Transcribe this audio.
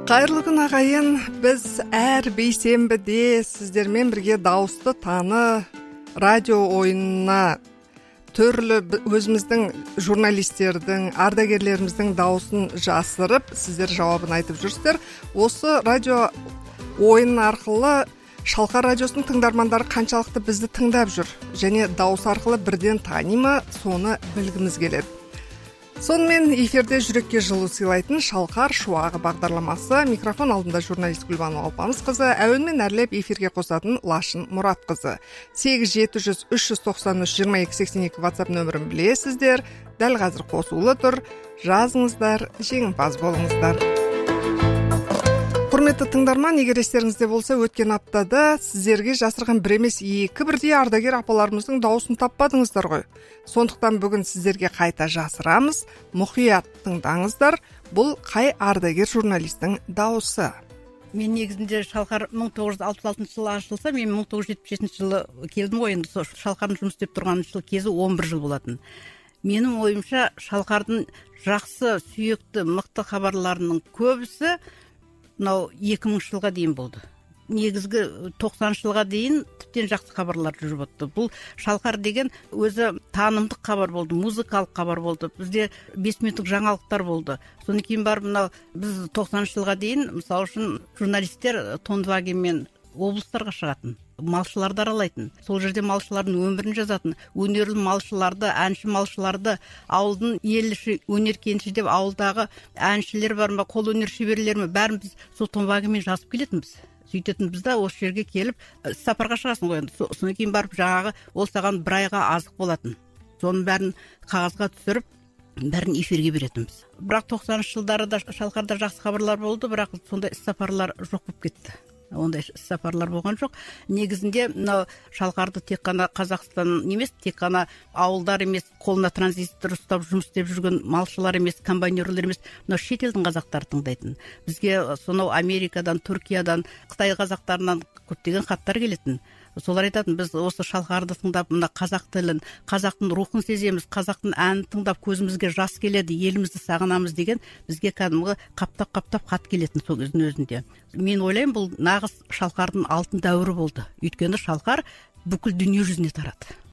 Қайырлы күн ағайын, біз әр бейсенбіде сіздермен бірге дауысты таны радио ойынына түрлі өзіміздің журналистердің, ардагерлеріміздің дауысын жасырып, сіздер жауабын айтып жүрсіздер. Осы радио ойын арқылы Шалқар радиосының тыңдармандары қаншалықты бізді тыңдап жүр, және дауыс арқылы бірден тани ма, соны білгіміз келеді. Сонымен эфирде жүрекке жылу сыйлайтын Шалқар шуағы бағдарламасы, микрофон алдында журналист Гүлбану Алпамысқызы, әуенмен әрлеп эфирге қосатын Лашын Мұратқызы. 8-700-393-2282 WhatsApp нөмірін білесіздер. Дәл қазір қосулы тұр. Жазыңыздар, жеңімпаз болыңыздар. Құрметті тыңдарман, егер естеріңізде болса, өткен аптада сіздерге жасырған бір емес екі бірдей ардагер апаларымыздың дауысын таппадыңыздар ғой. Сондықтан бүгін сіздерге қайта жасырамыз, мұқият тыңдаңыздар. Бұл қай ардагер журналистің дауысы? Мен негізінде Шалқар 1966 жылы ашылса, мен 1977 жылы келдім ғой. Енді Шалқардың жұмыс істеп тұрған кезі 11 жыл болатын. Менің ойымша, Шалқардың жақсы, сүйекті, мықты хабарларының көбісі мынау 2000 жылға дейін болды. Негізгі 90 жылға дейін тіптен жақсы хабарлар жүріп өтті. Бұл Шалқар деген өзі танымдық хабар болды, музыкалық хабар болды. Бізде 5 минуттық жаңалықтар болды. Содан кейін барып мынау біз 90 жылға дейін, мысалы үшін журналистер Тондвагенмен облыстарға шығатын, малшыларды аралайтын, сол жерде малшылардың өмірін жазатын, өнерлі малшыларды, әнші малшыларды, ауылдың ел іші өнер кенші деп ауылдағы әншілер бар ма, қол өнер шеберлері ме, бәрін біз сол Тондвагенмен жазып келетінбіз. Сөйтетінбіз да осы жерге келіп сапарға шығасың ғой. Содан кейін барып жаңағы ол саған бір айға азық болатын. Соның бәрін қағазға түсіріп, бәрін эфирге беретінбіз. Бірақ 90 жылдары да Шалқарда жақсы хабарлар болды, бірақ сондай іс-сапарлар жоқ болып кетті. Ондай іс-сапарлар болған жоқ. Негізінде мынау Шалқарды тек қана Қазақстан емес, тек қана ауылдар емес, қолына транзистор ұстап жұмыс істеп жүрген малшылар емес, комбайнерлер емес, мынау шетелдің қазақтары тыңдайтын. Бізге сонау Америкадан, Түркиядан, Қытай қазақтарынан көптеген хаттар келетін. Солар айтатын, біз осы Шалқарды тыңдап, мына қазақ тілін, қазақтың рухын сеземіз, қазақтың әнін тыңдап көзімізге жас келеді, елімізді сағынамыз деген бізге кәдімгі қаптап хат келетін сол кездің өзінде. Мен ойлаймын, бұл нағыз Шалқардың алтын дәуірі болды. Өйткені Шалқар бүкіл дүние жүзіне тарады.